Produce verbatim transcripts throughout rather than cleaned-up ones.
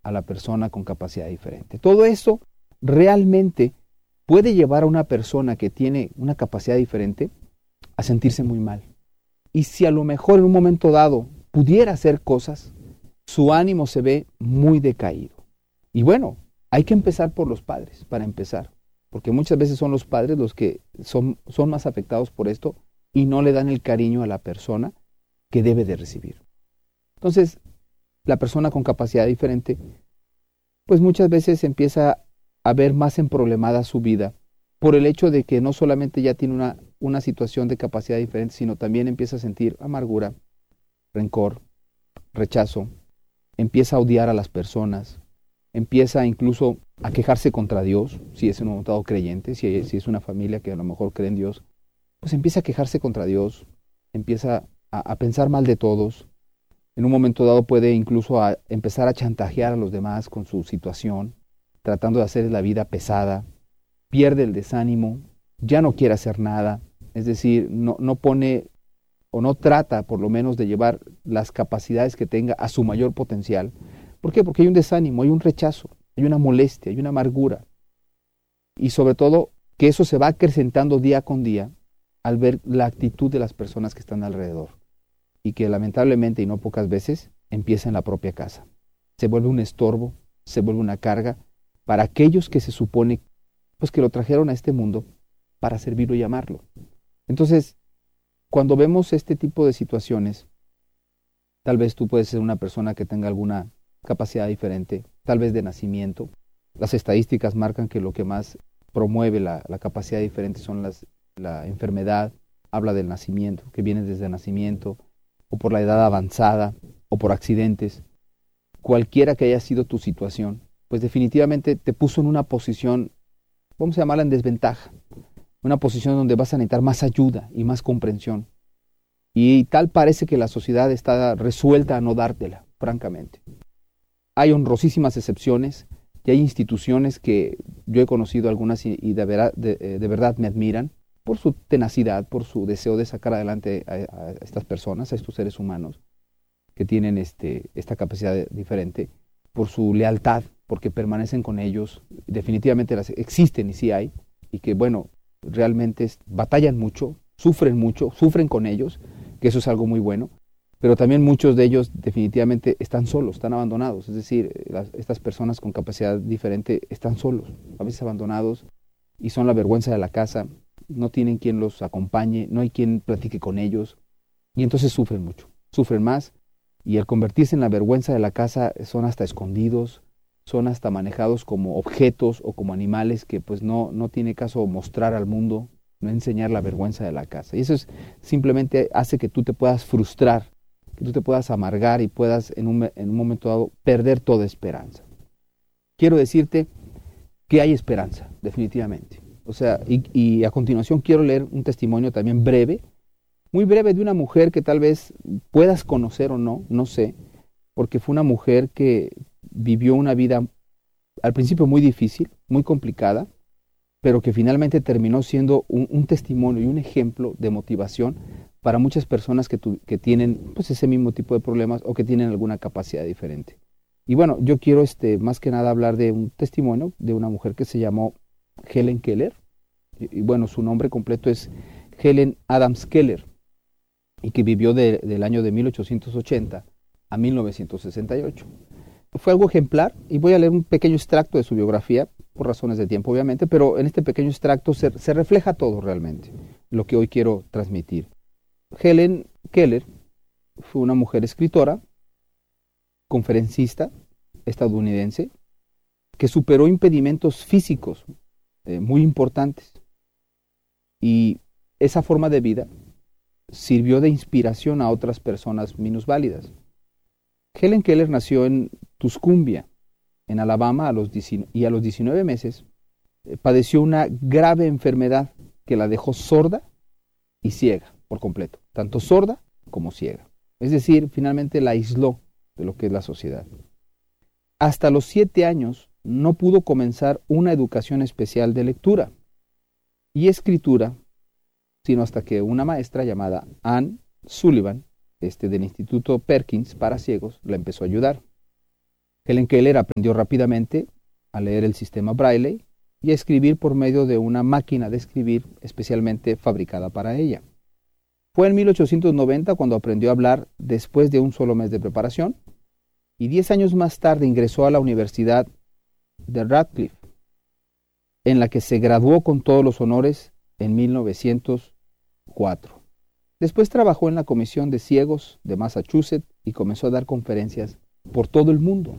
a la persona con capacidad diferente. Todo eso realmente puede llevar a una persona que tiene una capacidad diferente a sentirse muy mal. Y si a lo mejor en un momento dado pudiera hacer cosas, su ánimo se ve muy decaído. Y bueno, hay que empezar por los padres, para empezar, porque muchas veces son los padres los que son, son más afectados por esto y no le dan el cariño a la persona que debe de recibir. Entonces, la persona con capacidad diferente, pues muchas veces empieza a ver más emproblemada su vida por el hecho de que no solamente ya tiene una, una situación de capacidad diferente, sino también empieza a sentir amargura, rencor, rechazo, empieza a odiar a las personas, empieza incluso a quejarse contra Dios, si es un momento dado creyente, si, si es una familia que a lo mejor cree en Dios, pues empieza a quejarse contra Dios, empieza a, a pensar mal de todos. En un momento dado puede incluso a empezar a chantajear a los demás con su situación, tratando de hacer la vida pesada, pierde el desánimo, ya no quiere hacer nada, es decir, no, no pone o no trata por lo menos de llevar las capacidades que tenga a su mayor potencial. ¿Por qué? Porque hay un desánimo, hay un rechazo, hay una molestia, hay una amargura. Y sobre todo que eso se va acrecentando día con día al ver la actitud de las personas que están alrededor. Y que lamentablemente, y no pocas veces, empieza en la propia casa. Se vuelve un estorbo, se vuelve una carga para aquellos que se supone pues, que lo trajeron a este mundo para servirlo y amarlo. Entonces, cuando vemos este tipo de situaciones, tal vez tú puedes ser una persona que tenga alguna capacidad diferente, tal vez de nacimiento. Las estadísticas marcan que lo que más promueve la, la capacidad diferente son las, la enfermedad, habla del nacimiento, que viene desde el nacimiento, o por la edad avanzada, o por accidentes. Cualquiera que haya sido tu situación, pues definitivamente te puso en una posición, vamos a llamarla en desventaja, una posición donde vas a necesitar más ayuda y más comprensión. Y tal parece que la sociedad está resuelta a no dártela, francamente. Hay honrosísimas excepciones y hay instituciones que yo he conocido algunas y, y de, vera, de, de verdad me admiran por su tenacidad, por su deseo de sacar adelante a, a estas personas, a estos seres humanos que tienen este, esta capacidad de, diferente, por su lealtad, porque permanecen con ellos, definitivamente las existen y sí hay, y que bueno, realmente es, batallan mucho, sufren mucho, sufren con ellos, que eso es algo muy bueno, pero también muchos de ellos definitivamente están solos, están abandonados, es decir, las, estas personas con capacidad diferente están solos, a veces abandonados, y son la vergüenza de la casa, no tienen quien los acompañe, no hay quien platique con ellos, y entonces sufren mucho, sufren más, y al convertirse en la vergüenza de la casa son hasta escondidos, son hasta manejados como objetos o como animales que pues no, no tiene caso mostrar al mundo, no enseñar la vergüenza de la casa. Y eso es, simplemente hace que tú te puedas frustrar, que tú te puedas amargar y puedas en un, en un momento dado perder toda esperanza. Quiero decirte que hay esperanza, definitivamente. O sea, y, y a continuación quiero leer un testimonio también breve, muy breve de una mujer que tal vez puedas conocer o no, no sé, porque fue una mujer que vivió una vida al principio muy difícil, muy complicada, pero que finalmente terminó siendo un, un testimonio y un ejemplo de motivación para muchas personas que, tu, que tienen pues, ese mismo tipo de problemas o que tienen alguna capacidad diferente. Y bueno, yo quiero este, más que nada hablar de un testimonio de una mujer que se llamó Helen Keller, y, y bueno, su nombre completo es Helen Adams Keller, y que vivió de, del año de mil ochocientos ochenta a mil novecientos sesenta y ocho. Fue algo ejemplar, y voy a leer un pequeño extracto de su biografía, por razones de tiempo obviamente, pero en este pequeño extracto se, se refleja todo realmente, lo que hoy quiero transmitir. Helen Keller fue una mujer escritora, conferencista estadounidense, que superó impedimentos físicos eh, muy importantes, y esa forma de vida sirvió de inspiración a otras personas minusválidas. Helen Keller nació en Tuscumbia, en Alabama, a los y a los diecinueve meses eh, padeció una grave enfermedad que la dejó sorda y ciega por completo, tanto sorda como ciega. Es decir, finalmente la aisló de lo que es la sociedad. Hasta los siete años no pudo comenzar una educación especial de lectura y escritura, sino hasta que una maestra llamada Anne Sullivan, este, del Instituto Perkins para ciegos, la empezó a ayudar. Helen Keller aprendió rápidamente a leer el sistema Braille y a escribir por medio de una máquina de escribir especialmente fabricada para ella. Fue en mil ochocientos noventa cuando aprendió a hablar después de un solo mes de preparación, y diez años más tarde ingresó a la Universidad de Radcliffe, en la que se graduó con todos los honores en mil novecientos cuatro. Después trabajó en la Comisión de Ciegos de Massachusetts y comenzó a dar conferencias por todo el mundo.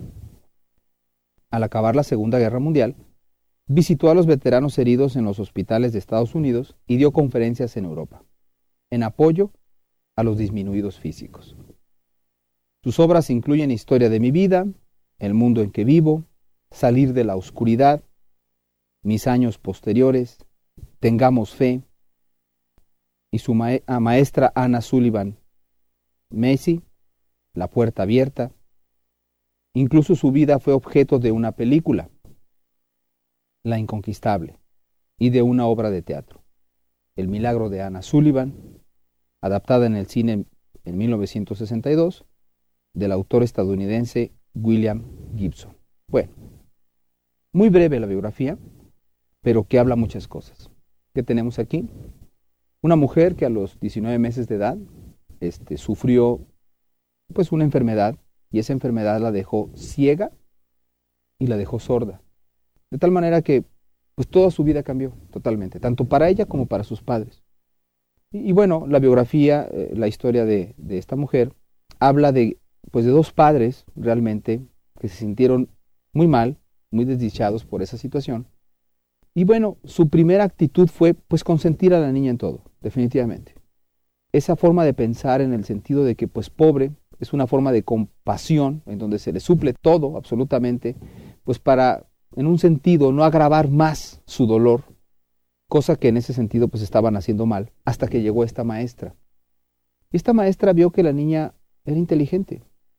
Al acabar la Segunda Guerra Mundial, visitó a los veteranos heridos en los hospitales de Estados Unidos y dio conferencias en Europa, en apoyo a los disminuidos físicos. Sus obras incluyen Historia de mi vida, El mundo en que vivo, Salir de la oscuridad, Mis años posteriores, Tengamos fe, y su ma- maestra Anna Sullivan Macy, La puerta abierta. Incluso su vida fue objeto de una película, La inconquistable, y de una obra de teatro, El milagro de Anna Sullivan, adaptada en el cine en mil novecientos sesenta y dos, del autor estadounidense William Gibson. Bueno, muy breve la biografía, pero que habla muchas cosas. ¿Qué tenemos aquí? Una mujer que a los diecinueve meses de edad este, sufrió pues una enfermedad, y esa enfermedad la dejó ciega y la dejó sorda. De tal manera que pues toda su vida cambió totalmente, tanto para ella como para sus padres. Y, y bueno, la biografía, eh, la historia de, de esta mujer, habla de, pues de dos padres realmente que se sintieron muy mal, muy desdichados por esa situación. Y bueno, su primera actitud fue pues consentir a la niña en todo, definitivamente. Esa forma de pensar en el sentido de que pues pobre es una forma de compasión en donde se le suple todo absolutamente, pues para en un sentido no agravar más su dolor, cosa que en ese sentido pues estaban haciendo mal, hasta que llegó esta maestra. Y esta maestra vio que la niña era inteligente,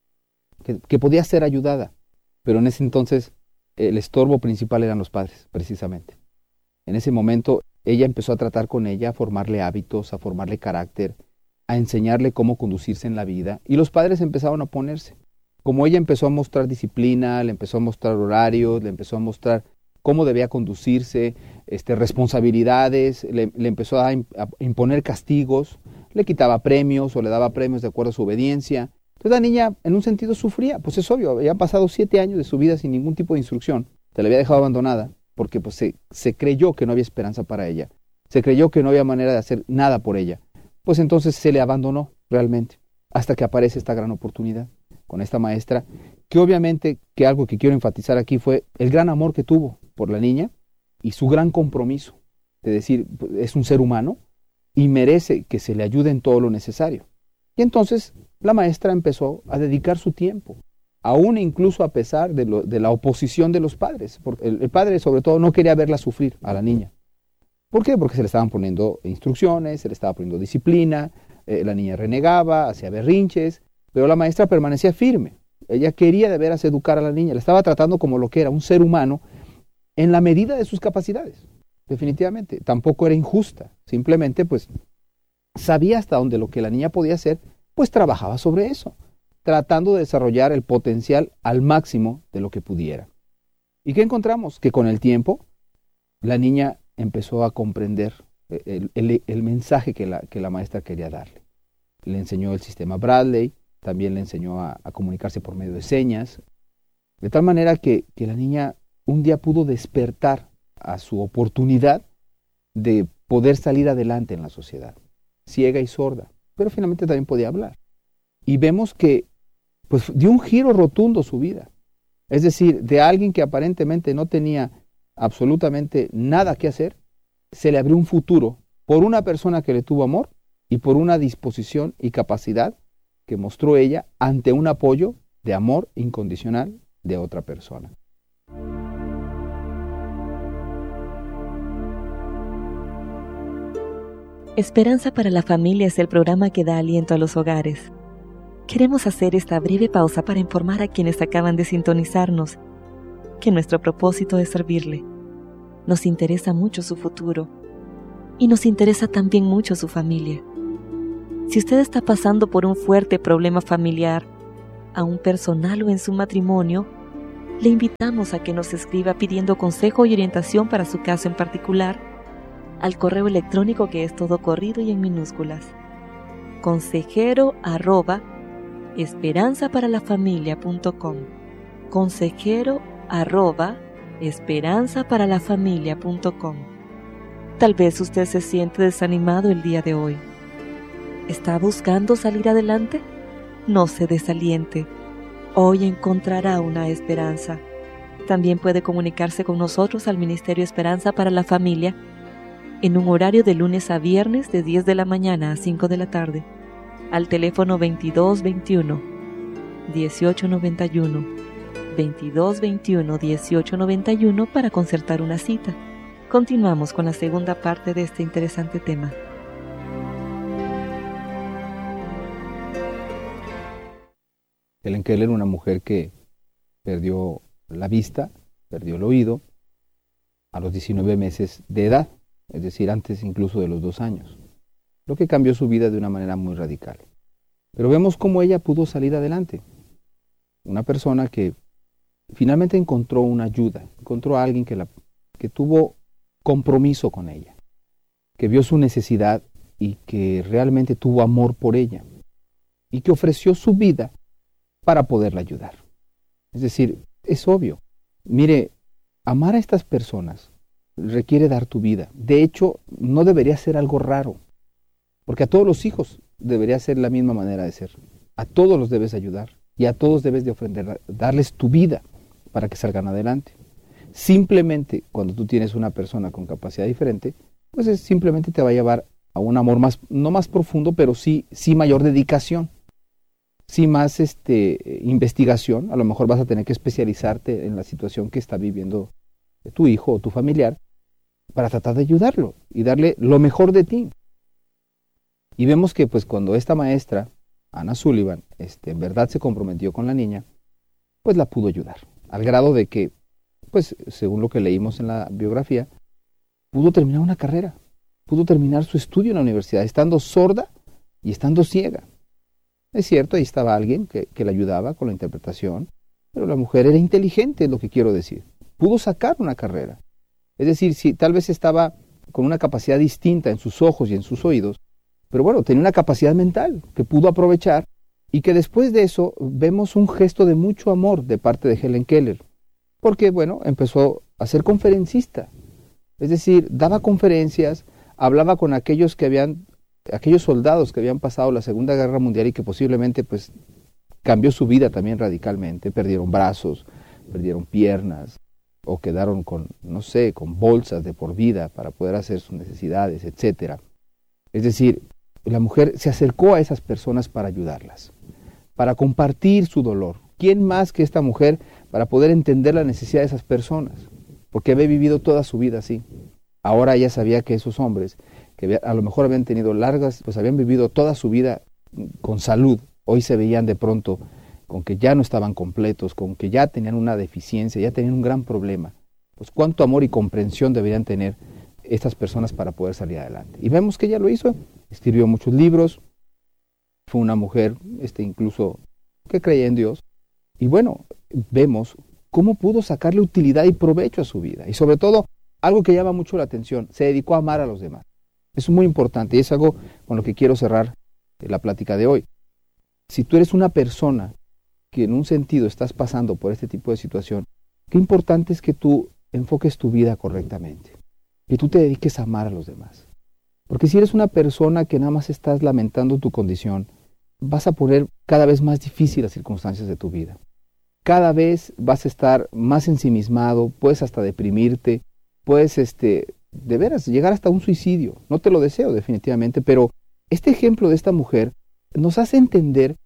que, que podía ser ayudada, pero en ese entonces el estorbo principal eran los padres, precisamente. En ese momento ella empezó a tratar con ella, a formarle hábitos, a formarle carácter, a enseñarle cómo conducirse en la vida, y los padres empezaron a oponerse. Como ella empezó a mostrar disciplina, le empezó a mostrar horarios, le empezó a mostrar cómo debía conducirse, este, responsabilidades, le, le empezó a, a imponer castigos, le quitaba premios o le daba premios de acuerdo a su obediencia. Entonces la niña en un sentido sufría, pues es obvio, había pasado siete años de su vida sin ningún tipo de instrucción, se la había dejado abandonada, porque pues se, se creyó que no había esperanza para ella, se creyó que no había manera de hacer nada por ella, pues entonces se le abandonó realmente, hasta que aparece esta gran oportunidad con esta maestra, que obviamente, que algo que quiero enfatizar aquí fue el gran amor que tuvo por la niña y su gran compromiso, de decir, es un ser humano y merece que se le ayude en todo lo necesario. Y entonces la maestra empezó a dedicar su tiempo, aún incluso a pesar de, lo, de la oposición de los padres, porque el, el padre sobre todo no quería verla sufrir a la niña. ¿Por qué? Porque se le estaban poniendo instrucciones, se le estaba poniendo disciplina, eh, la niña renegaba, hacía berrinches, pero la maestra permanecía firme. Ella quería de veras educar a la niña, la estaba tratando como lo que era, un ser humano, en la medida de sus capacidades, definitivamente. Tampoco era injusta, simplemente pues sabía hasta dónde lo que la niña podía hacer, pues trabajaba sobre eso, tratando de desarrollar el potencial al máximo de lo que pudiera. ¿Y qué encontramos? Que con el tiempo la niña empezó a comprender el, el, el mensaje que la, que la maestra quería darle. Le enseñó el sistema Bradley, también le enseñó a, a comunicarse por medio de señas, de tal manera que, que la niña un día pudo despertar a su oportunidad de poder salir adelante en la sociedad, ciega y sorda, pero finalmente también podía hablar. Y vemos que pues, dio un giro rotundo su vida. Es decir, de alguien que aparentemente no tenía absolutamente nada que hacer, se le abrió un futuro por una persona que le tuvo amor y por una disposición y capacidad que mostró ella ante un apoyo de amor incondicional de otra persona. Esperanza para la Familia es el programa que da aliento a los hogares. Queremos hacer esta breve pausa para informar a quienes acaban de sintonizarnos que nuestro propósito es servirle. Nos interesa mucho su futuro y nos interesa también mucho su familia. Si usted está pasando por un fuerte problema familiar, aún personal o en su matrimonio, Le invitamos a que nos escriba pidiendo consejo y orientación para su caso en particular al correo electrónico que es todo corrido y en minúsculas. consejero arroba esperanza para la familia punto com. Consejero arroba esperanza para la familia punto com. Tal vez usted se siente desanimado el día de hoy. ¿Está buscando salir adelante? No se desaliente. Hoy encontrará una esperanza. También puede comunicarse con nosotros al Ministerio Esperanza para la Familia en un horario de lunes a viernes de diez de la mañana a cinco de la tarde, al teléfono veintidós veintiuno, dieciocho noventa y uno, veintidós veintiuno, dieciocho noventa y uno para concertar una cita. Continuamos con la segunda parte de este interesante tema. Helen Keller, una mujer que perdió la vista, perdió el oído a los diecinueve meses de edad, es decir, antes incluso de los dos años, lo que cambió su vida de una manera muy radical. Pero vemos cómo ella pudo salir adelante. Una persona que finalmente encontró una ayuda, encontró a alguien que, la, que tuvo compromiso con ella, que vio su necesidad y que realmente tuvo amor por ella, y que ofreció su vida para poderla ayudar. Es decir, es obvio. Mire, amar a estas personas requiere dar tu vida. De hecho, no debería ser algo raro, porque a todos los hijos debería ser la misma manera de ser. A todos los debes ayudar y a todos debes de ofrender, darles tu vida para que salgan adelante. Simplemente cuando tú tienes una persona con capacidad diferente, pues es, simplemente te va a llevar a un amor más, no más profundo, pero sí, sí mayor dedicación. Sí más este, investigación. A lo mejor vas a tener que especializarte en la situación que está viviendo tu hijo o tu familiar para tratar de ayudarlo y darle lo mejor de ti. Y vemos que pues cuando esta maestra, Anna Sullivan, este, en verdad se comprometió con la niña, pues la pudo ayudar, al grado de que, pues según lo que leímos en la biografía, pudo terminar una carrera, pudo terminar su estudio en la universidad, estando sorda y estando ciega. Es cierto, ahí estaba alguien que, que le ayudaba con la interpretación, pero la mujer era inteligente, es lo que quiero decir. Pudo sacar una carrera. Es decir, si tal vez estaba con una capacidad distinta en sus ojos y en sus oídos, pero bueno, tenía una capacidad mental que pudo aprovechar y que después de eso vemos un gesto de mucho amor de parte de Helen Keller, porque bueno, empezó a ser conferencista. Es decir, daba conferencias, hablaba con aquellos que habían aquellos soldados que habían pasado la Segunda Guerra Mundial y que posiblemente pues cambió su vida también radicalmente, perdieron brazos, perdieron piernas o quedaron con, no sé, con bolsas de por vida para poder hacer sus necesidades, etcétera. Es decir, la mujer se acercó a esas personas para ayudarlas, para compartir su dolor. ¿Quién más que esta mujer para poder entender la necesidad de esas personas? Porque había vivido toda su vida así. Ahora ella sabía que esos hombres que a lo mejor habían tenido largas, pues habían vivido toda su vida con salud, hoy se veían de pronto con que ya no estaban completos, con que ya tenían una deficiencia, ya tenían un gran problema. Pues cuánto amor y comprensión deberían tener estas personas para poder salir adelante. Y vemos que ella lo hizo, escribió muchos libros, fue una mujer este, incluso que creía en Dios, y bueno, vemos cómo pudo sacarle utilidad y provecho a su vida, y sobre todo, algo que llama mucho la atención, se dedicó a amar a los demás. Es muy importante y es algo con lo que quiero cerrar la plática de hoy. Si tú eres una persona que en un sentido estás pasando por este tipo de situación, qué importante es que tú enfoques tu vida correctamente, que tú te dediques a amar a los demás. Porque si eres una persona que nada más estás lamentando tu condición, vas a poner cada vez más difícil las circunstancias de tu vida. Cada vez vas a estar más ensimismado, puedes hasta deprimirte, puedes este, de veras llegar hasta un suicidio. No te lo deseo definitivamente, pero este ejemplo de esta mujer nos hace entender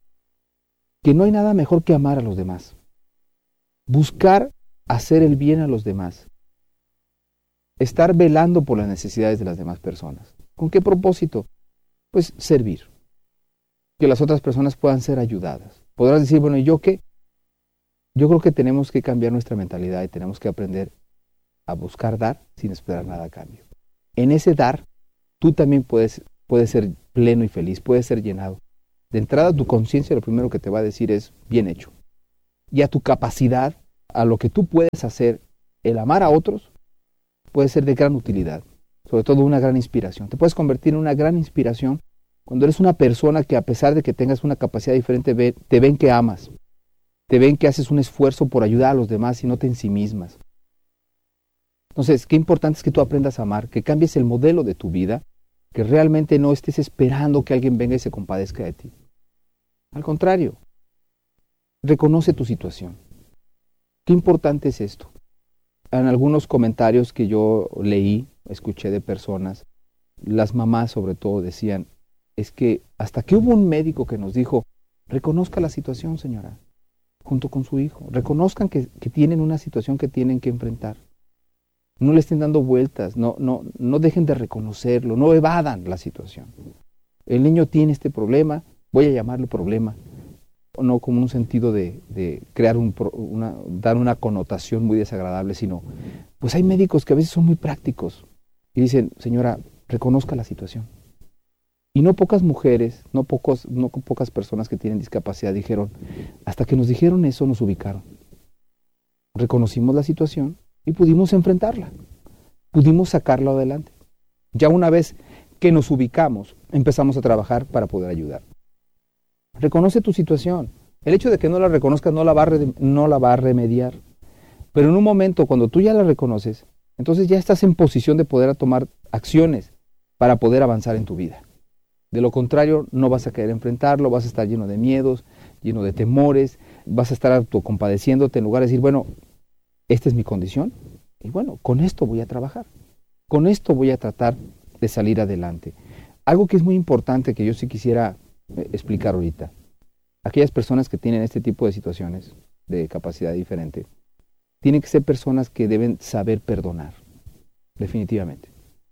que no hay nada mejor que amar a los demás. Buscar hacer el bien a los demás. Estar velando por las necesidades de las demás personas. ¿Con qué propósito? Pues servir. Que las otras personas puedan ser ayudadas. Podrás decir, bueno, ¿y yo qué? Yo creo que tenemos que cambiar nuestra mentalidad y tenemos que aprender a buscar dar sin esperar nada a cambio. En ese dar, tú también puedes, puedes ser pleno y feliz, puedes ser llenado. De entrada, tu conciencia lo primero que te va a decir es, bien hecho. Y a tu capacidad a lo que tú puedes hacer, el amar a otros, puede ser de gran utilidad, sobre todo una gran inspiración. Te puedes convertir en una gran inspiración cuando eres una persona que, a pesar de que tengas una capacidad diferente, ve, te ven que amas, te ven que haces un esfuerzo por ayudar a los demás y no te ensimismas. Entonces, qué importante es que tú aprendas a amar, que cambies el modelo de tu vida, que realmente no estés esperando que alguien venga y se compadezca de ti. Al contrario, reconoce tu situación. Qué importante es esto. En algunos comentarios que yo leí, escuché de personas, las mamás sobre todo decían, es que hasta que hubo un médico que nos dijo, reconozca la situación, señora, junto con su hijo, reconozcan que, que tienen una situación que tienen que enfrentar. No le estén dando vueltas, no, no, no dejen de reconocerlo, no evadan la situación. El niño tiene este problema, voy a llamarlo problema, no como un sentido de, de crear un, una, dar una connotación muy desagradable, sino, pues hay médicos que a veces son muy prácticos y dicen, señora, reconozca la situación. Y no pocas mujeres, no, pocos, no pocas personas que tienen discapacidad dijeron, hasta que nos dijeron eso nos ubicaron. Reconocimos la situación y pudimos enfrentarla, pudimos sacarla adelante. Ya una vez que nos ubicamos, empezamos a trabajar para poder ayudar. Reconoce tu situación. El hecho de que no la reconozcas no la va a, re, no la va a remediar. Pero en un momento, cuando tú ya la reconoces, entonces ya estás en posición de poder tomar acciones para poder avanzar en tu vida. De lo contrario, no vas a querer enfrentarlo, vas a estar lleno de miedos, lleno de temores, vas a estar autocompadeciéndote en lugar de decir, bueno, esta es mi condición y bueno, con esto voy a trabajar, con esto voy a tratar de salir adelante. Algo que es muy importante que yo sí quisiera explicar ahorita, aquellas personas que tienen este tipo de situaciones de capacidad diferente, tienen que ser personas que deben saber perdonar, definitivamente,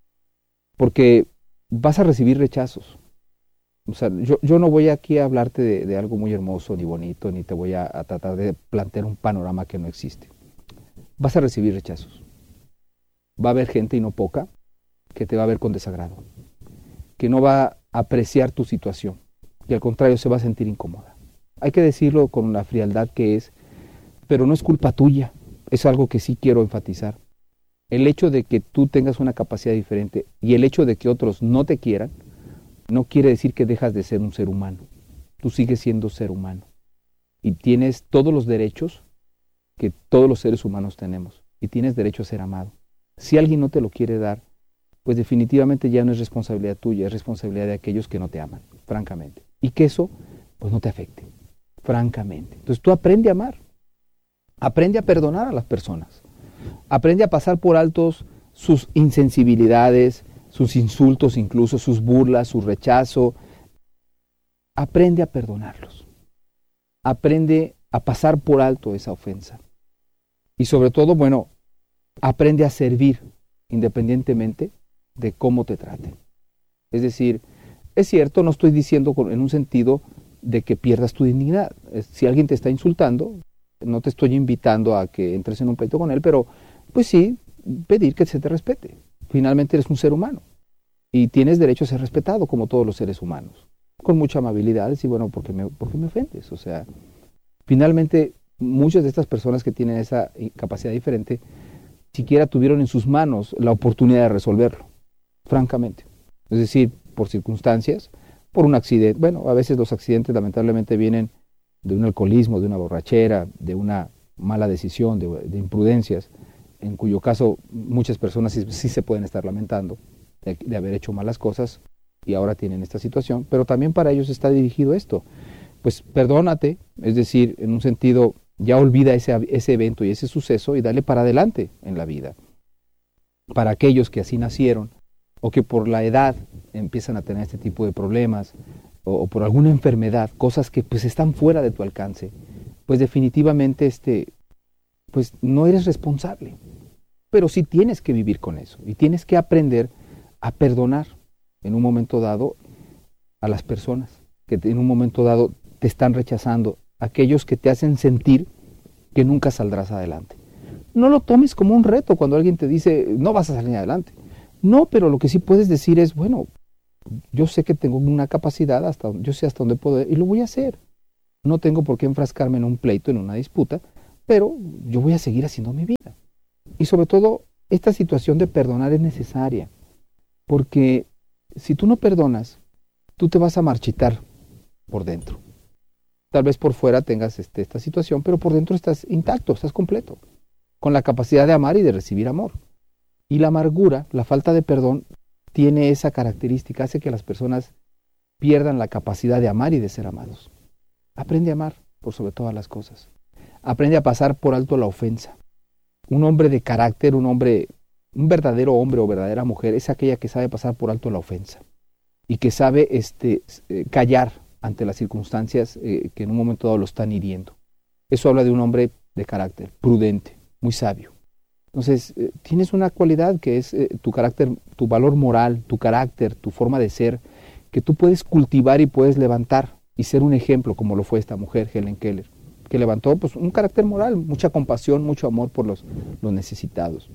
porque vas a recibir rechazos. O sea, yo, yo no voy aquí a hablarte de, de algo muy hermoso ni bonito, ni te voy a, a tratar de plantear un panorama que no existe. Vas a recibir rechazos. Va a haber gente, y no poca, que te va a ver con desagrado, que no va a apreciar tu situación, y al contrario se va a sentir incómoda. Hay que decirlo con la frialdad que es, pero no es culpa tuya, es algo que sí quiero enfatizar. El hecho de que tú tengas una capacidad diferente y el hecho de que otros no te quieran, no quiere decir que dejas de ser un ser humano. Tú sigues siendo ser humano y tienes todos los derechos que todos los seres humanos tenemos y tienes derecho a ser amado. Si alguien no te lo quiere dar, pues definitivamente ya no es responsabilidad tuya, es responsabilidad de aquellos que no te aman, francamente. Y que eso, pues no te afecte, francamente. Entonces tú aprende a amar, aprende a perdonar a las personas, aprende a pasar por altos sus insensibilidades, sus insultos incluso, sus burlas, su rechazo. Aprende a perdonarlos, aprende a pasar por alto esa ofensa. Y sobre todo, bueno, aprende a servir independientemente de cómo te traten. Es decir, es cierto, no estoy diciendo en un sentido de que pierdas tu dignidad. Si alguien te está insultando, no te estoy invitando a que entres en un pleito con él, pero pues sí, pedir que se te respete. Finalmente eres un ser humano y tienes derecho a ser respetado como todos los seres humanos, con mucha amabilidad. Y bueno, ¿por qué me, por qué me ofendes? O sea, finalmente muchas de estas personas que tienen esa capacidad diferente siquiera tuvieron en sus manos la oportunidad de resolverlo, francamente. Es decir, por circunstancias, por un accidente. Bueno, a veces los accidentes lamentablemente vienen de un alcoholismo, de una borrachera, de una mala decisión, de, de imprudencias, en cuyo caso muchas personas sí, sí se pueden estar lamentando de, de haber hecho malas cosas y ahora tienen esta situación, pero también para ellos está dirigido esto. Pues perdónate, es decir, en un sentido, ya olvida ese, ese evento y ese suceso y dale para adelante en la vida. Para aquellos que así nacieron o que por la edad empiezan a tener este tipo de problemas o, o por alguna enfermedad, cosas que pues están fuera de tu alcance, pues definitivamente este, pues no eres responsable. Pero sí tienes que vivir con eso y tienes que aprender a perdonar en un momento dado a las personas que en un momento dado te están rechazando, aquellos que te hacen sentir que nunca saldrás adelante. No lo tomes como un reto cuando alguien te dice, no vas a salir adelante. No, pero lo que sí puedes decir es, bueno, yo sé que tengo una capacidad, hasta yo sé hasta dónde puedo y lo voy a hacer. No tengo por qué enfrascarme en un pleito, en una disputa, pero yo voy a seguir haciendo mi vida. Y sobre todo, esta situación de perdonar es necesaria, porque si tú no perdonas, tú te vas a marchitar por dentro. Tal vez por fuera tengas este, esta situación, pero por dentro estás intacto, estás completo, con la capacidad de amar y de recibir amor. Y la amargura, la falta de perdón, tiene esa característica, hace que las personas pierdan la capacidad de amar y de ser amados. Aprende a amar por sobre todas las cosas. Aprende a pasar por alto la ofensa. Un hombre de carácter, un hombre, un verdadero hombre o verdadera mujer, es aquella que sabe pasar por alto la ofensa y que sabe este, eh, callar ante las circunstancias eh, que en un momento dado lo están hiriendo. Eso habla de un hombre de carácter, prudente, muy sabio. Entonces, eh, tienes una cualidad que es eh, tu carácter, tu valor moral, tu carácter, tu forma de ser, que tú puedes cultivar y puedes levantar y ser un ejemplo, como lo fue esta mujer, Helen Keller, que levantó pues, un carácter moral, mucha compasión, mucho amor por los, los necesitados.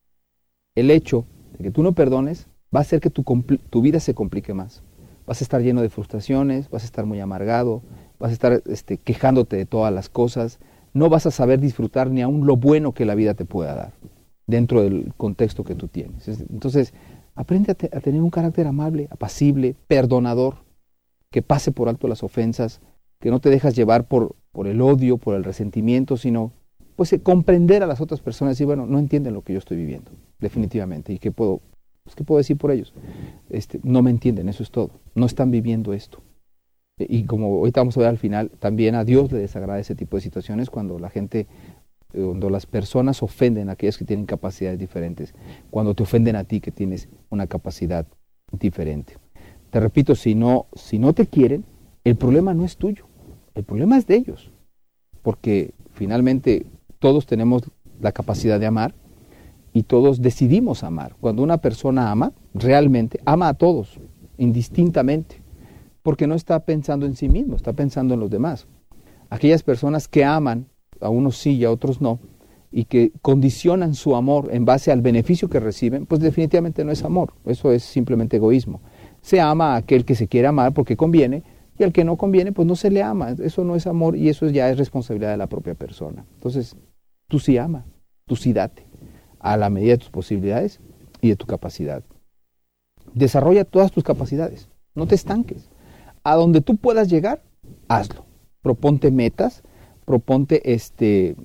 El hecho de que tú no perdones va a hacer que tu, tu vida se complique más. Vas a estar lleno de frustraciones, vas a estar muy amargado, vas a estar este, quejándote de todas las cosas, no vas a saber disfrutar ni aún lo bueno que la vida te pueda dar dentro del contexto que tú tienes. Entonces, aprende a, te, a tener un carácter amable, apacible, perdonador, que pase por alto las ofensas, que no te dejas llevar por, por el odio, por el resentimiento, sino pues comprender a las otras personas y bueno, no entienden lo que yo estoy viviendo, definitivamente, y qué puedo, pues, ¿qué puedo decir por ellos? Este, no me entienden, eso es todo, no están viviendo esto. Y como ahorita vamos a ver al final, también a Dios le desagrada ese tipo de situaciones cuando la gente, cuando las personas ofenden a aquellas que tienen capacidades diferentes, cuando te ofenden a ti que tienes una capacidad diferente. Te repito, si no, si no te quieren, el problema no es tuyo, el problema es de ellos, porque finalmente todos tenemos la capacidad de amar y todos decidimos amar. Cuando una persona ama, realmente ama a todos, indistintamente, porque no está pensando en sí mismo, está pensando en los demás. Aquellas personas que aman, a unos sí y a otros no, y que condicionan su amor en base al beneficio que reciben, pues definitivamente no es amor, eso es simplemente egoísmo. Se ama a aquel que se quiere amar porque conviene, y al que no conviene, pues no se le ama. Eso no es amor y eso ya es responsabilidad de la propia persona. Entonces, tú sí ama, tú sí date, a la medida de tus posibilidades y de tu capacidad. Desarrolla todas tus capacidades, no te estanques. A donde tú puedas llegar, hazlo. Proponte metas, proponte este,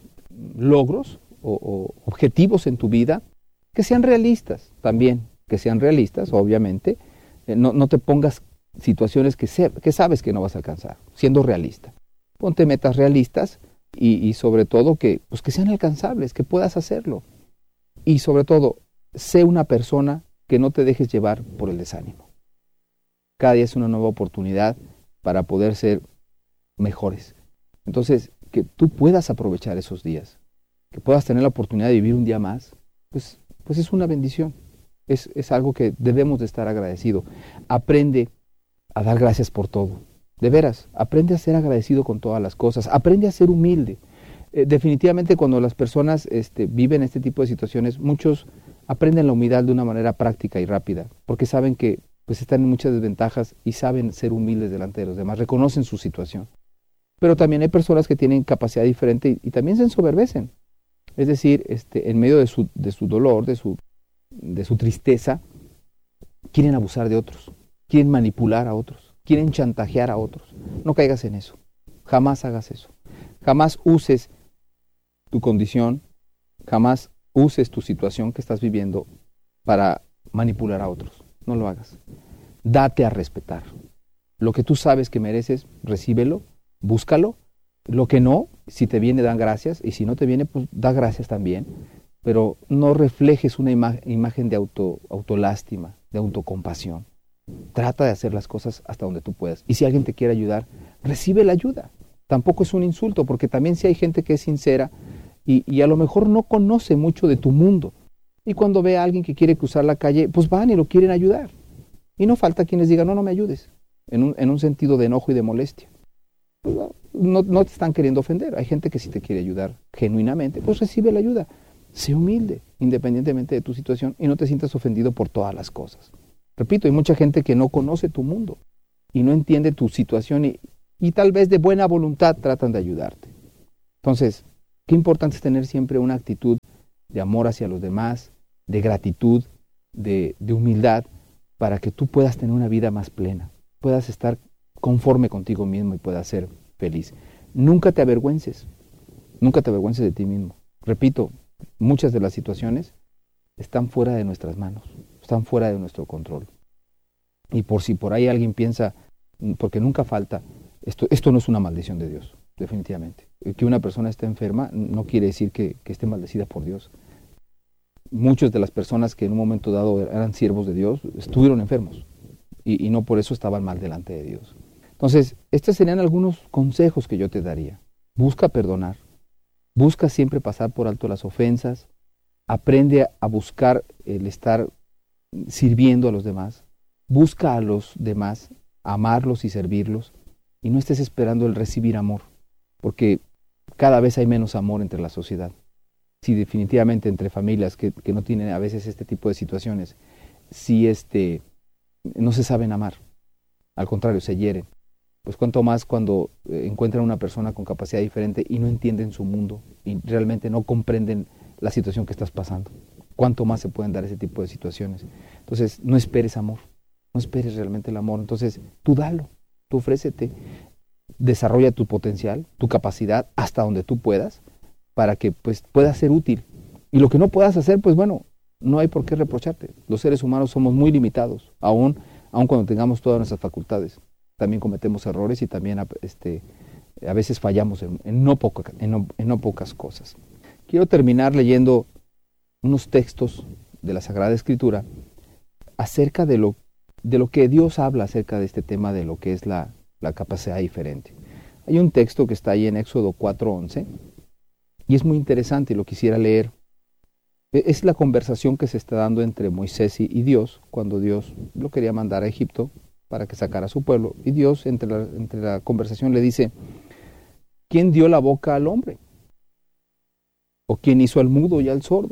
logros o, o objetivos en tu vida que sean realistas también, que sean realistas, obviamente. Eh, no, no te pongas situaciones que, se, que sabes que no vas a alcanzar, siendo realista. Ponte metas realistas y, y sobre todo que, pues que sean alcanzables, que puedas hacerlo. Y sobre todo, sé una persona que no te dejes llevar por el desánimo. Cada día es una nueva oportunidad para poder ser mejores. Entonces, que tú puedas aprovechar esos días, que puedas tener la oportunidad de vivir un día más, pues, pues es una bendición. Es, es algo que debemos de estar agradecidos. Aprende a dar gracias por todo. De veras, aprende a ser agradecido con todas las cosas. Aprende a ser humilde. Eh, definitivamente cuando las personas este, viven este tipo de situaciones, muchos aprenden la humildad de una manera práctica y rápida, porque saben que pues están en muchas desventajas y saben ser humildes delante de los demás, reconocen su situación. Pero también hay personas que tienen capacidad diferente y, y también se ensoberbecen. Es decir, este, en medio de su, de su dolor, de su, de su tristeza, quieren abusar de otros, quieren manipular a otros, quieren chantajear a otros. No caigas en eso, jamás hagas eso. Jamás uses tu condición, jamás uses tu situación que estás viviendo para manipular a otros. No lo hagas. Date a respetar. Lo que tú sabes que mereces, recíbelo, búscalo. Lo que no, si te viene, dan gracias. Y si no te viene, pues da gracias también. Pero no reflejes una ima- imagen de auto, autolástima, de autocompasión. Trata de hacer las cosas hasta donde tú puedas. Y si alguien te quiere ayudar, recibe la ayuda. Tampoco es un insulto, porque también si hay gente que es sincera y, y a lo mejor no conoce mucho de tu mundo. Y cuando ve a alguien que quiere cruzar la calle, pues van y lo quieren ayudar. Y no falta quien les diga, no, no me ayudes, en un, en un sentido de enojo y de molestia. Pues no, no te están queriendo ofender. Hay gente que sí te quiere ayudar genuinamente, pues recibe la ayuda. Sé humilde, independientemente de tu situación, y no te sientas ofendido por todas las cosas. Repito, hay mucha gente que no conoce tu mundo y no entiende tu situación y, y tal vez de buena voluntad tratan de ayudarte. Entonces, Qué importante es tener siempre una actitud de amor hacia los demás, de gratitud, de, de humildad, para que tú puedas tener una vida más plena, puedas estar conforme contigo mismo y puedas ser feliz. Nunca te avergüences, nunca te avergüences de ti mismo. Repito, muchas de las situaciones están fuera de nuestras manos, están fuera de nuestro control. Y por si por ahí alguien piensa, porque nunca falta, esto, esto no es una maldición de Dios, definitivamente. Que una persona esté enferma no quiere decir que, que esté maldecida por Dios. Muchas de las personas que en un momento dado eran siervos de Dios estuvieron enfermos y, y no por eso estaban mal delante de Dios. Entonces, estos serían algunos consejos que yo te daría. Busca perdonar, busca siempre pasar por alto las ofensas, aprende a buscar el estar sirviendo a los demás, busca a los demás, amarlos y servirlos, y no estés esperando el recibir amor, porque cada vez hay menos amor entre la sociedad. Sí, definitivamente entre familias que, que no tienen a veces este tipo de situaciones, sí este, no se saben amar, al contrario, se hieren. Pues cuanto más cuando eh, encuentran una persona con capacidad diferente y no entienden su mundo y realmente no comprenden la situación que estás pasando. Cuánto más se pueden dar ese tipo de situaciones. Entonces, no esperes amor, no esperes realmente el amor. Entonces, tú dalo, tú ofrécete, desarrolla tu potencial, tu capacidad hasta donde tú puedas, para que pues puedas ser útil. Y lo que no puedas hacer, pues bueno, no hay por qué reprocharte. Los seres humanos somos muy limitados, aún, aún cuando tengamos todas nuestras facultades. También cometemos errores y también este, a veces fallamos en, en, no poca, en, no, en no pocas cosas. Quiero terminar leyendo unos textos de la Sagrada Escritura acerca de lo, de lo que Dios habla acerca de este tema de lo que es la, la capacidad diferente. Hay un texto que está ahí en Éxodo cuatro once y es muy interesante y lo quisiera leer. Es la conversación que se está dando entre Moisés y, y Dios cuando Dios lo quería mandar a Egipto para que sacara a su pueblo. Y Dios, entre la, entre la conversación, le dice, ¿quién dio la boca al hombre? ¿O quién hizo al mudo y al sordo?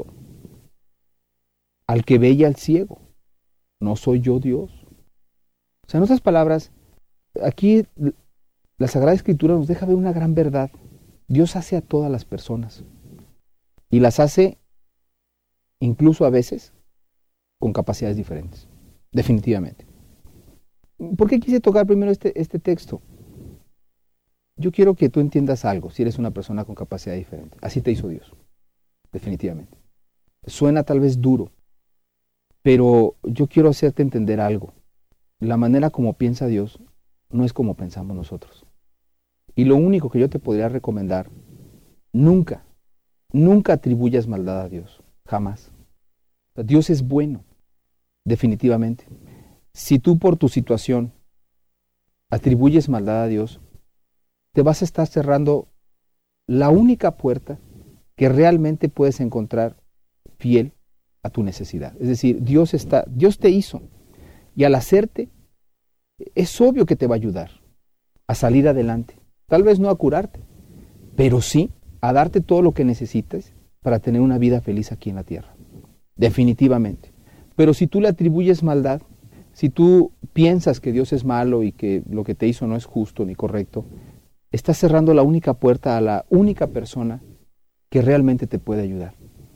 Al que ve y al ciego. ¿No soy yo Dios? O sea, en otras palabras, aquí la Sagrada Escritura nos deja ver una gran verdad. Dios hace a todas las personas. Y las hace, incluso a veces, con capacidades diferentes. Definitivamente. ¿Por qué quise tocar primero este, este texto? Yo quiero que tú entiendas algo, si eres una persona con capacidad diferente. Así te hizo Dios, definitivamente. Suena tal vez duro, pero yo quiero hacerte entender algo. La manera como piensa Dios no es como pensamos nosotros. Y lo único que yo te podría recomendar, nunca, nunca atribuyas maldad a Dios, jamás. Dios es bueno, definitivamente. Si tú por tu situación atribuyes maldad a Dios, te vas a estar cerrando la única puerta que realmente puedes encontrar fiel a tu necesidad. Es decir, Dios está, Dios te hizo y al hacerte es obvio que te va a ayudar a salir adelante. Tal vez no a curarte, pero sí a darte todo lo que necesites para tener una vida feliz aquí en la tierra. Definitivamente. Pero si tú le atribuyes maldad, si tú piensas que Dios es malo y que lo que te hizo no es justo ni correcto, estás cerrando la única puerta a la única persona que realmente te puede ayudar.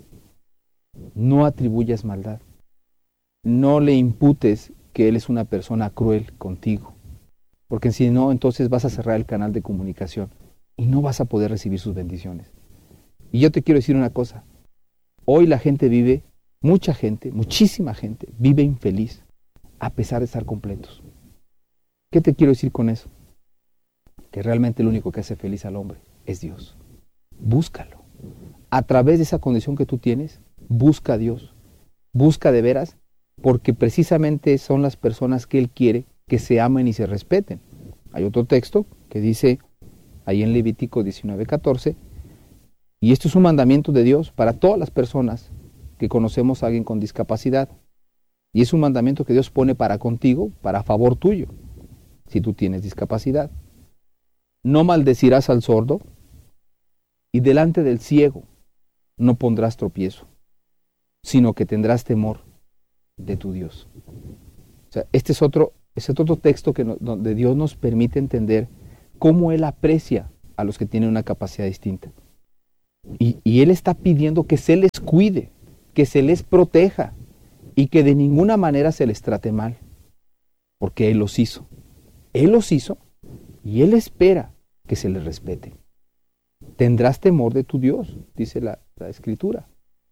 No atribuyas maldad. No le imputes que Él es una persona cruel contigo, porque si no, entonces vas a cerrar el canal de comunicación y no vas a poder recibir sus bendiciones. Y yo te quiero decir una cosa. Hoy la gente vive, mucha gente, muchísima gente, vive infeliz, a pesar de estar completos. ¿Qué te quiero decir con eso? Que realmente lo único que hace feliz al hombre es Dios. Búscalo. A través de esa condición que tú tienes, busca a Dios. Busca de veras, porque precisamente son las personas que Él quiere que se amen y se respeten. Hay otro texto que dice, ahí en Levítico diecinueve catorce, y esto es un mandamiento de Dios para todas las personas que conocemos a alguien con discapacidad. Y es un mandamiento que Dios pone para contigo, para favor tuyo, si tú tienes discapacidad. No maldecirás al sordo, y delante del ciego no pondrás tropiezo, sino que tendrás temor de tu Dios. O sea, este es otro, este es otro texto que no, donde Dios nos permite entender cómo Él aprecia a los que tienen una capacidad distinta. Y, y Él está pidiendo que se les cuide, que se les proteja y que de ninguna manera se les trate mal, porque Él los hizo. Él los hizo y Él espera que se les respete. Tendrás temor de tu Dios, dice la, la Escritura.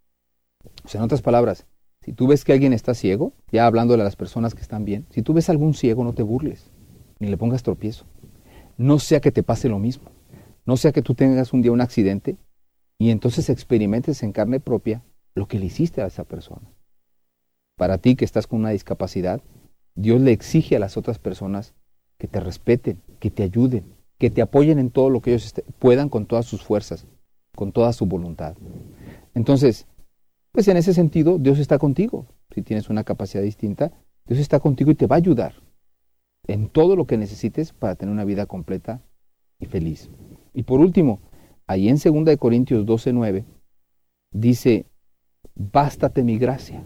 O sea, en otras palabras, si tú ves que alguien está ciego, ya hablando de las personas que están bien, si tú ves a algún ciego, no te burles, ni le pongas tropiezo. No sea que te pase lo mismo. No sea que tú tengas un día un accidente y entonces experimentes en carne propia lo que le hiciste a esa persona. Para ti que estás con una discapacidad, Dios le exige a las otras personas que te respeten, que te ayuden, que te apoyen en todo lo que ellos puedan con todas sus fuerzas, con toda su voluntad. Entonces, pues en ese sentido, Dios está contigo. Si tienes una capacidad distinta, Dios está contigo y te va a ayudar en todo lo que necesites para tener una vida completa y feliz. Y por último, ahí en segunda de Corintios doce nueve, dice, bástate mi gracia,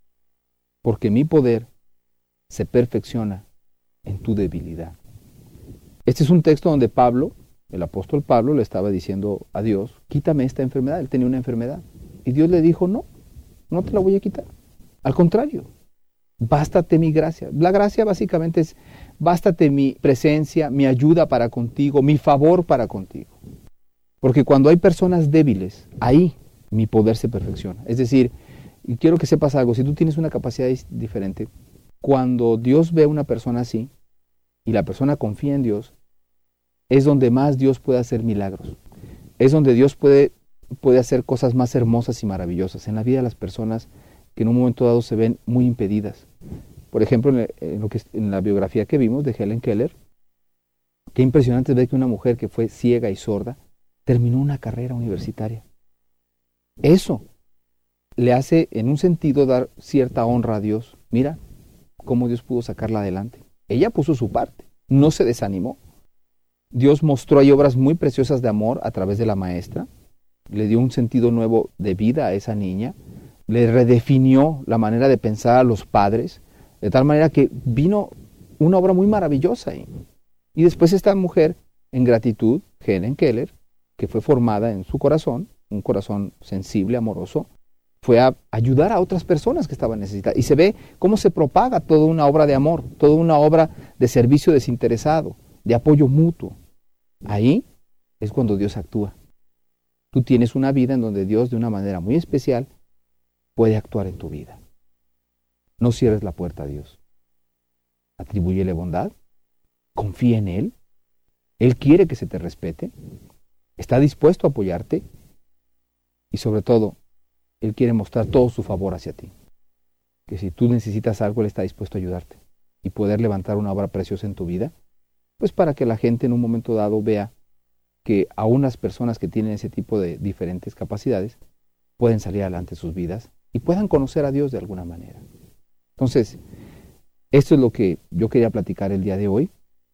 porque mi poder se perfecciona en tu debilidad. Este es un texto donde Pablo, el apóstol Pablo, le estaba diciendo a Dios, quítame esta enfermedad. Él tenía una enfermedad. Y Dios le dijo, no, no te la voy a quitar. Al contrario, bástate mi gracia. La gracia básicamente es, bástate mi presencia, mi ayuda para contigo, mi favor para contigo. Porque cuando hay personas débiles, ahí mi poder se perfecciona. Es decir, y quiero que sepas algo, si tú tienes una capacidad diferente, cuando Dios ve a una persona así, y la persona confía en Dios, es donde más Dios puede hacer milagros. Es donde Dios puede, puede hacer cosas más hermosas y maravillosas en la vida de las personas que en un momento dado se ven muy impedidas. Por ejemplo, en, en, lo que, en la biografía que vimos de Helen Keller, qué impresionante ver que una mujer que fue ciega y sorda terminó una carrera universitaria. Eso le hace, en un sentido, dar cierta honra a Dios. Mira cómo Dios pudo sacarla adelante. Ella puso su parte, no se desanimó. Dios mostró ahí obras muy preciosas de amor a través de la maestra, le dio un sentido nuevo de vida a esa niña, le redefinió la manera de pensar a los padres, de tal manera que vino una obra muy maravillosa ahí. Y después esta mujer, en gratitud, Helen Keller, que fue formada en su corazón, un corazón sensible, amoroso, fue a ayudar a otras personas que estaban necesitadas. Y se ve cómo se propaga toda una obra de amor, toda una obra de servicio desinteresado, de apoyo mutuo. Ahí es cuando Dios actúa. Tú tienes una vida en donde Dios, de una manera muy especial, puede actuar en tu vida. No cierres la puerta a Dios. Atribúyele bondad, confía en Él. Él quiere que se te respete, está dispuesto a apoyarte y sobre todo, Él quiere mostrar todo su favor hacia ti. Que si tú necesitas algo, Él está dispuesto a ayudarte y poder levantar una obra preciosa en tu vida, pues para que la gente en un momento dado vea que aún las personas que tienen ese tipo de diferentes capacidades pueden salir adelante en sus vidas y puedan conocer a Dios de alguna manera. Entonces, esto es lo que yo quería platicar el día de hoy.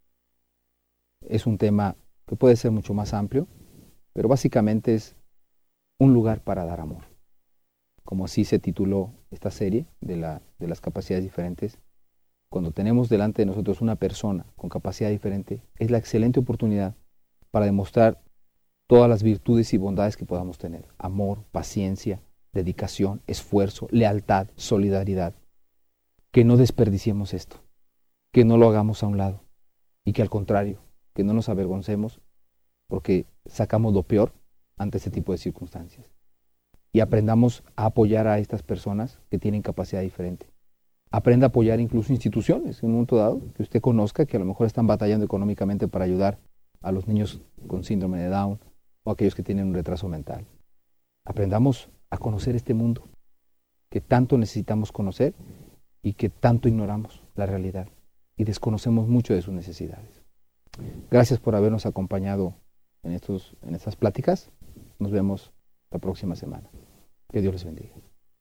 Es un tema que puede ser mucho más amplio, pero básicamente es un lugar para dar amor. Como así se tituló esta serie de, la, de las capacidades diferentes. Cuando tenemos delante de nosotros una persona con capacidad diferente, es la excelente oportunidad para demostrar todas las virtudes y bondades que podamos tener. Amor, paciencia, dedicación, esfuerzo, lealtad, solidaridad. Que no desperdiciemos esto, que no lo hagamos a un lado y que al contrario, que no nos avergoncemos porque sacamos lo peor ante este tipo de circunstancias. Y aprendamos a apoyar a estas personas que tienen capacidad diferente. Aprenda a apoyar incluso instituciones en un momento dado que usted conozca que a lo mejor están batallando económicamente para ayudar a los niños con síndrome de Down o aquellos que tienen un retraso mental. Aprendamos a conocer este mundo que tanto necesitamos conocer y que tanto ignoramos la realidad y desconocemos mucho de sus necesidades. Gracias por habernos acompañado en, estos, en estas pláticas. Nos vemos la próxima semana. Que Dios les bendiga.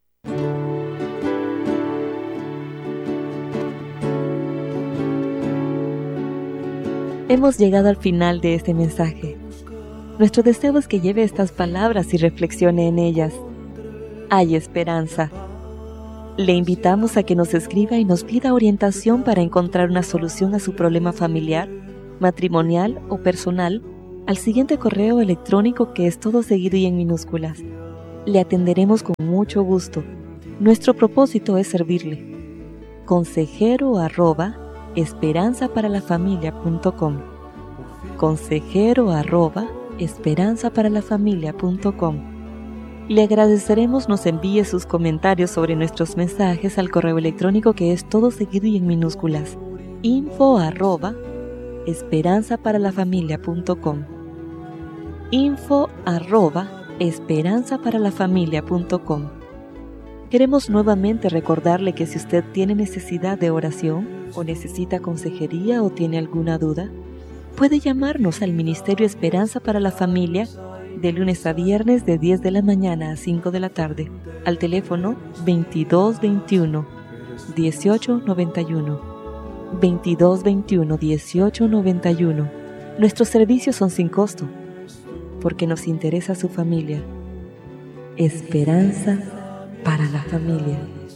Hemos llegado al final de este mensaje. Nuestro deseo es que lleve estas palabras y reflexione en ellas. Hay esperanza. Le invitamos a que nos escriba y nos pida orientación para encontrar una solución a su problema familiar, matrimonial o personal, al siguiente correo electrónico que es todo seguido y en minúsculas. Le atenderemos con mucho gusto. Nuestro propósito es servirle. Consejero arroba esperanza para la familia punto com. Consejero arroba esperanza para la familia punto com. Le agradeceremos nos envíe sus comentarios sobre nuestros mensajes al correo electrónico que es todo seguido y en minúsculas. info arroba esperanza para la familia punto com. info arroba esperanza para la familia punto com. Queremos nuevamente recordarle que si usted tiene necesidad de oración o necesita consejería o tiene alguna duda, puede llamarnos al Ministerio Esperanza para la Familia de lunes a viernes de diez de la mañana a cinco de la tarde al teléfono veintidós veintiuno dieciocho noventa y uno. veintidós veintiuno dieciocho noventa y uno. Nuestros servicios son sin costo porque nos interesa su familia. Esperanza para la familia.